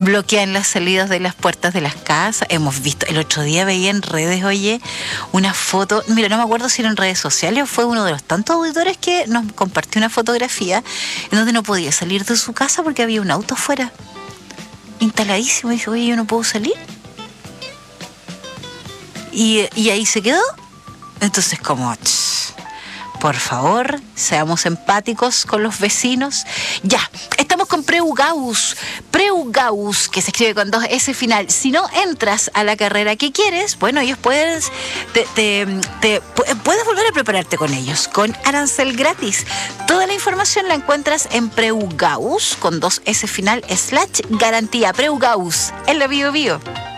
bloquean las salidas de las puertas de las casas. Hemos visto, el otro día veía en redes, oye, una foto, mira, no me acuerdo si era en redes sociales o fue uno de los tantos auditores que nos compartió una fotografía en donde no podía salir de su casa porque había un auto afuera, instaladísimo. Y dije, oye, yo no puedo salir. Y ahí se quedó. Entonces, como, por favor, seamos empáticos con los vecinos. Ya, estamos con Preugaus, que se escribe con 2 S final. Si no entras a la carrera que quieres, bueno, ellos puedes volver a prepararte con ellos, con arancel gratis. Toda la información la encuentras en Preugaus, con 2 S final, /garantía. Preugaus, en la Bio Bio.